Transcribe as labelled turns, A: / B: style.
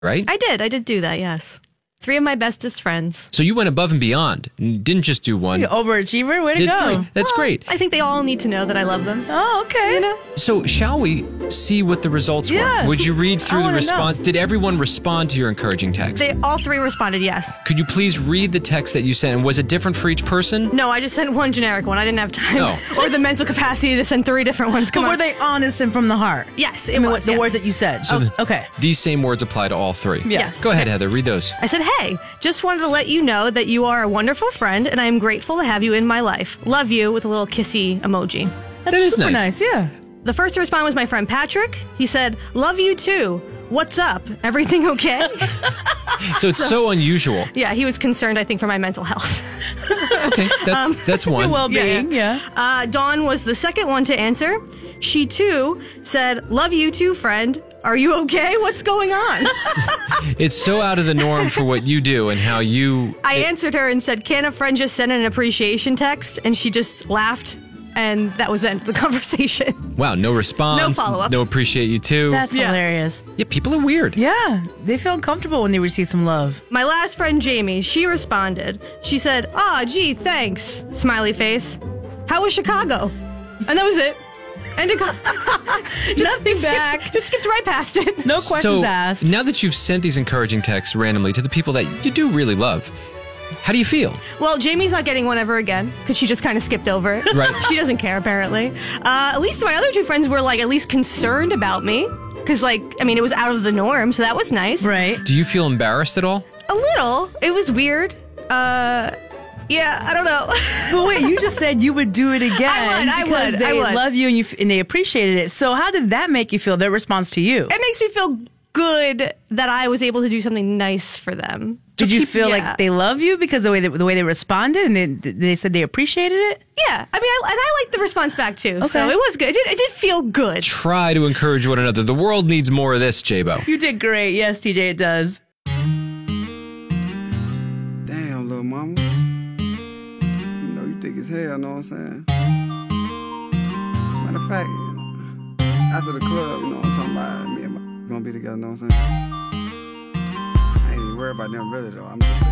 A: right?
B: I did do that, yes. 3 of my bestest friends.
A: So you went above and beyond. And didn't just do one.
C: Overachiever, way to go.
A: 3. That's great.
B: I think they all need to know that I love them.
C: Oh, okay.
B: You know?
A: So shall we see what the results
C: Yes.
A: were? Would you read through
C: I
A: the
C: wanna
A: response?
C: know.
A: Did everyone respond to your encouraging text?
B: They all 3 responded yes.
A: Could you please read the text that you sent? And was it different for each person?
B: No, I just sent one generic one. I didn't have time
A: Oh.
B: or the mental capacity to send 3 different ones. Come
C: But
B: on.
C: were they honest and from the heart?
B: Yes, it
C: I mean,
B: was.
C: the
B: yes.
C: words that you said.
A: So
C: okay.
A: These same words apply to all 3.
B: Yes.
A: Go ahead, Heather. Read those.
B: I said, hey, just wanted to let you know that you are a wonderful friend and I am grateful to have you in my life. Love you, with a little kissy emoji.
A: That is
C: Super
A: nice.
C: yeah.
B: The first to respond was my friend Patrick. He said, love you too. What's up? Everything okay?
A: So it's so unusual.
B: Yeah, he was concerned, I think, for my mental health.
A: Okay, that's one.
C: Your well-being, yeah.
B: Dawn was the second one to answer. She too said, love you too, friend. Are you okay? What's going on?
A: It's so out of the norm for what you do and how you...
B: I answered her and said, can a friend just send an appreciation text? And she just laughed. And that was the end of the conversation.
A: Wow, no response.
B: No follow-up.
A: No appreciate you too.
C: That's
B: Yeah.
C: hilarious.
A: Yeah, people are weird.
C: Yeah, they feel uncomfortable when they receive some love.
B: My last friend, Jamie, she responded. She said, gee, thanks. Smiley face. How was Chicago? And that was it. And it got
C: Nothing back.
B: Just skipped right past it.
C: No questions
A: So
C: asked.
A: now that you've sent these encouraging texts randomly to the people that you do really love, how do you feel?
B: Well, Jamie's not getting one ever again because she just kind of skipped over it.
A: Right.
B: She doesn't care, apparently. At least my other 2 friends were, like, at least concerned about me because, like, I mean, it was out of the norm, so that was nice.
C: Right.
A: Do you feel embarrassed at all?
B: A little. It was weird. Yeah, I don't know.
C: But wait, you just said you would do it again.
B: I
C: because
B: would.
C: they love you and they appreciated it. So how did that make you feel, their response to you?
B: It makes me feel good that I was able to do something nice for them.
C: Did you feel like they love you because the way they responded and they said they appreciated it?
B: Yeah, I mean, I liked the response back too,
C: Okay.
B: so it was good. It did feel good.
A: Try to encourage one another. The world needs more of this, J-Bo.
C: You did great. Yes, TJ, it does.
D: Damn, little mama. You know you thick as hell, know what I'm saying? Matter of fact, after the club, you know what I'm talking about, me and my gonna be together, know what I'm saying? I ain't even worried about them really though. I'm just